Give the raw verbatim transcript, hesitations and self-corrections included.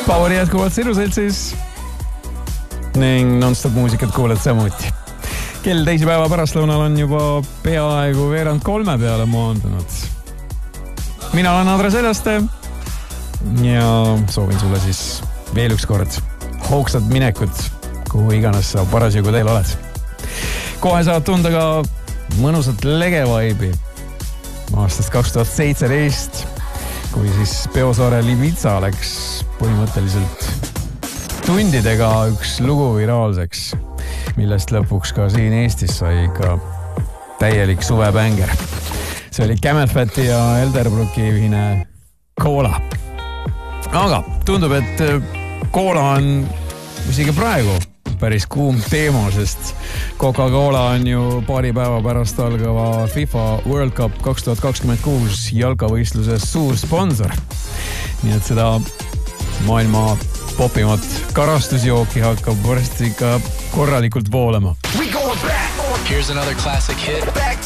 Power jätkuvalt sinu seltsis ning non-stop muusikat kuuled samuti. Kell teisipäeva pärastlõunal on juba peaaegu veerand kolme peale maandunud. Mina olen Andres Eljaste ja soovin sulle siis veel üks kord hoogsat minekut, kuhu iganes sa parasjagu teel oled. Kohe saad tunda ka mõnusat legevaibi aastast kaks tuhat seitseteist, kui siis Peosaare Libitsa läks põhimõtteliselt tundidega üks lugu viraalseks, millest lõpuks ka siin Eestis sai ikka täielik suvebänger. See oli Camelfati ja Elderbrucki ühine Cola. Aga tundub, et Cola on isegi praegu päris kuum teema, sest Coca-Cola on ju paari päeva pärast algava FIFA World Cup kaks tuhat kakskümmend kuus jalkavõistluses suur sponsor. Nii et seda maailma popimat karastusjooki hakkab varsti ikka korralikult voolema. Here's another classic hit.